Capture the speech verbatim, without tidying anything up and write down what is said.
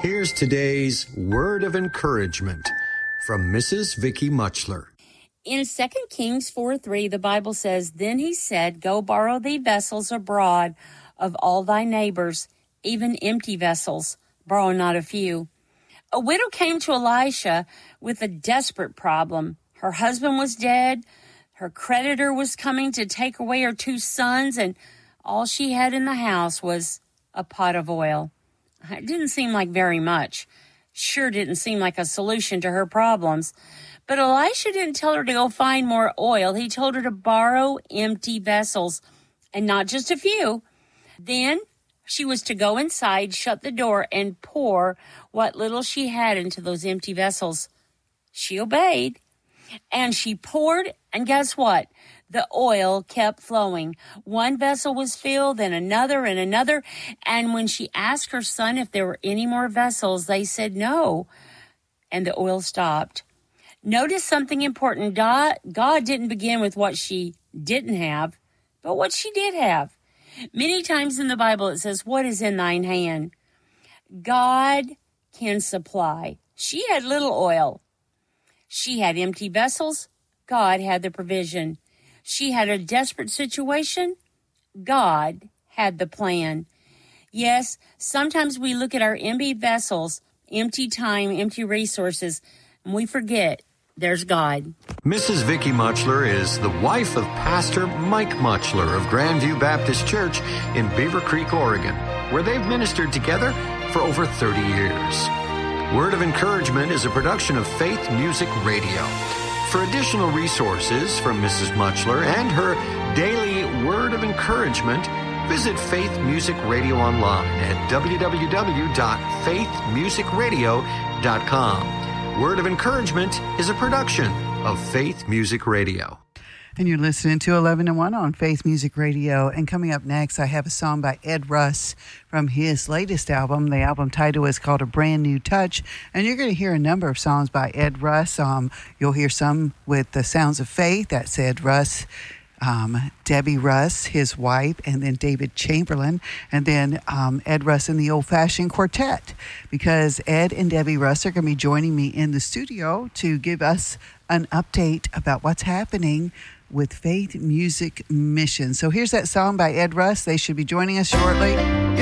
Here's today's word of encouragement from Missus Vicky Muchler. In Second Kings four three, the Bible says, "Then he said, Go borrow thee vessels abroad of all thy neighbors, even empty vessels, borrow not a few." A widow came to Elisha with a desperate problem. Her husband was dead, her creditor was coming to take away her two sons, and all she had in the house was a pot of oil. It didn't seem like very much. Sure didn't seem like a solution to her problems. But Elisha didn't tell her to go find more oil. He told her to borrow empty vessels, and not just a few. Then she was to go inside, shut the door, and pour what little she had into those empty vessels. She obeyed, and she poured, and guess what? The oil kept flowing. One vessel was filled, then another and another. And when she asked her son if there were any more vessels, they said no. And the oil stopped. Notice something important. God didn't begin with what she didn't have, but what she did have. Many times in the Bible it says, "What is in thine hand?" God can supply. She had little oil. She had empty vessels. God had the provision. She had a desperate situation. God had the plan. Yes, sometimes we look at our empty vessels, empty time, empty resources, and we forget there's God. Missus Vicky Muchler is the wife of Pastor Mike Muchler of Grandview Baptist Church in Beaver Creek, Oregon, where they've ministered together for over thirty years. Word of Encouragement is a production of Faith Music Radio. For additional resources from Missus Muchler and her daily Word of Encouragement, visit Faith Music Radio online at w w w dot faith music radio dot com. Word of Encouragement is a production of Faith Music Radio. And you're listening to eleven and one on Faith Music Radio. And coming up next, I have a song by Ed Russ from his latest album. The album title is called A Brand New Touch. And you're going to hear a number of songs by Ed Russ. Um, you'll hear some with the Sounds of Faith. That's Ed Russ, um, Debbie Russ, his wife, and then David Chamberlain. And then um, Ed Russ and the Old Fashioned Quartet. Because Ed and Debbie Russ are going to be joining me in the studio to give us an update about what's happening with Faith Music Mission. So here's that song by Ed Russ. They should be joining us shortly.